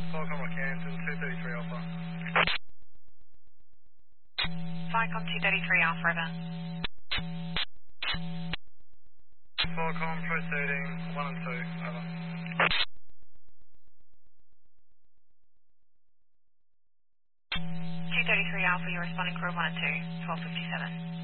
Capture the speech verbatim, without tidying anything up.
Falcon Canton, two thirty-three Alpha. Falcon two thirty-three Alpha, River. Falcon proceeding, one and two, over. two thirty-three Alpha, you're responding crew one and two, twelve fifty-seven.